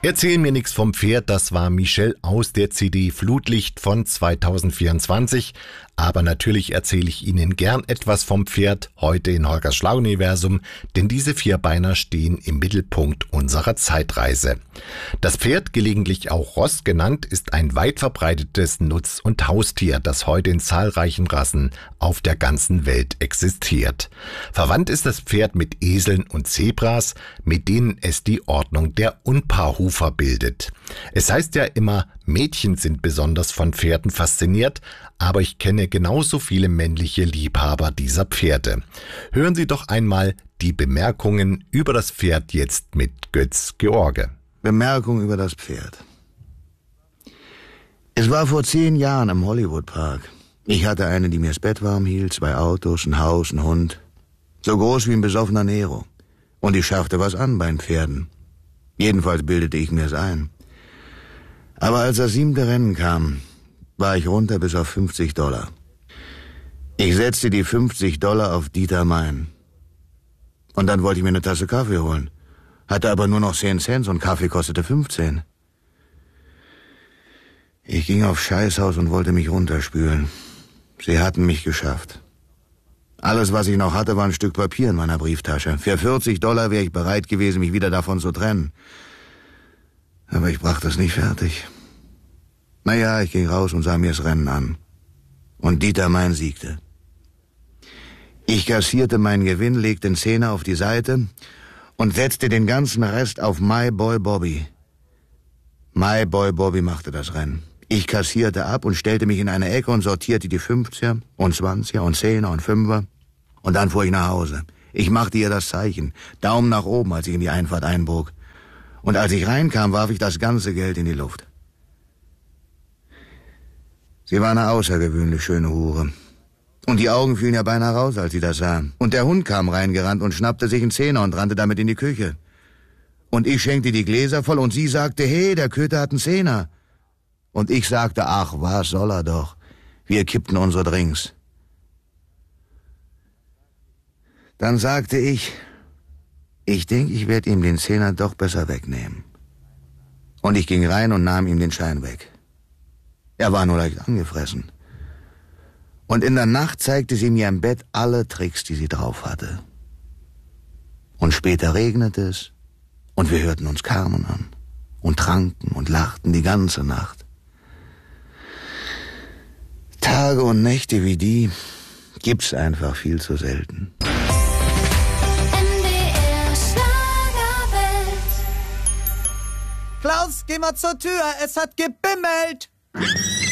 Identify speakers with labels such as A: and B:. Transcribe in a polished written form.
A: Erzähl mir nix vom Pferd, das war Michel aus der CD Flutlicht von 2024. Aber natürlich erzähle ich Ihnen gern etwas vom Pferd heute in Holgers Schlauuniversum, denn diese Vierbeiner stehen im Mittelpunkt unserer Zeitreise. Das Pferd, gelegentlich auch Ross genannt, ist ein weit verbreitetes Nutz- und Haustier, das heute in zahlreichen Rassen auf der ganzen Welt existiert. Verwandt ist das Pferd mit Eseln und Zebras, mit denen es die Ordnung der Unpaarhufer bildet. Es heißt ja immer, Mädchen sind besonders von Pferden fasziniert, aber ich kenne genauso viele männliche Liebhaber dieser Pferde. Hören Sie doch einmal die Bemerkungen über das Pferd jetzt mit Götz George.
B: Bemerkung über das Pferd. Es war vor 10 Jahren im Hollywood Park. Ich hatte eine, die mir das Bett warm hielt, 2 Autos, ein Haus, ein Hund. So groß wie ein besoffener Nero. Und ich schaffte was an bei den Pferden. Jedenfalls bildete ich mir es ein. Aber als das 7. Rennen kam, war ich runter bis auf $50. Ich setzte die $50 auf Dieter Mein. Und dann wollte ich mir eine Tasse Kaffee holen. Hatte aber nur noch 10 Cent und Kaffee kostete 15. Ich ging aufs Scheißhaus und wollte mich runterspülen. Sie hatten mich geschafft. Alles, was ich noch hatte, war ein Stück Papier in meiner Brieftasche. Für $40 wäre ich bereit gewesen, mich wieder davon zu trennen. Aber ich brachte es nicht fertig. Naja, ich ging raus und sah mir das Rennen an. Und Dieter Mein siegte. Ich kassierte meinen Gewinn, legte den Zehner auf die Seite und setzte den ganzen Rest auf My Boy Bobby. My Boy Bobby machte das Rennen. Ich kassierte ab und stellte mich in eine Ecke und sortierte die 50er und 20er und 10er und 5er. Und dann fuhr ich nach Hause. Ich machte ihr das Zeichen, Daumen nach oben, als ich in die Einfahrt einbog. Und als ich reinkam, warf ich das ganze Geld in die Luft. Sie war eine außergewöhnlich schöne Hure. Und die Augen fielen ja beinahe raus, als sie das sah. Und der Hund kam reingerannt und schnappte sich einen Zehner und rannte damit in die Küche. Und ich schenkte die Gläser voll und sie sagte, hey, der Köter hat einen Zehner. Und ich sagte, ach, was soll er doch. Wir kippten unsere Drinks. Dann sagte ich denke, ich werde ihm den Zehner doch besser wegnehmen. Und ich ging rein und nahm ihm den Schein weg. Er war nur leicht angefressen. Und in der Nacht zeigte sie mir im Bett alle Tricks, die sie drauf hatte. Und später regnete es und wir hörten uns Carmen an und tranken und lachten die ganze Nacht. Tage und Nächte wie die gibt's einfach viel zu selten.
C: MDR Schlagerwelt.
D: Klaus, geh mal zur Tür, es hat gebimmelt.